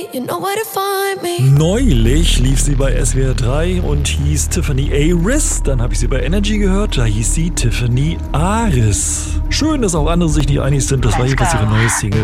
You know where to find me. Neulich lief sie bei SWR 3 und hieß Tiffany Aris. Dann habe ich sie bei Energy gehört, da hieß sie Tiffany Aris. Schön, dass auch andere sich nicht einig sind. Das war jedenfalls ihre neue Single.